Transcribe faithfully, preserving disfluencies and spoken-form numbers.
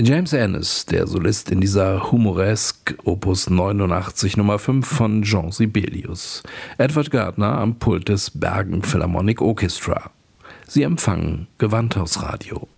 James Annis, der Solist in dieser Humoresque, Opus neunundachtzig Nummer fünf von Jean Sibelius. Edward Gardner am Pult des Bergen Philharmonic Orchestra. Sie empfangen Gewandhausradio.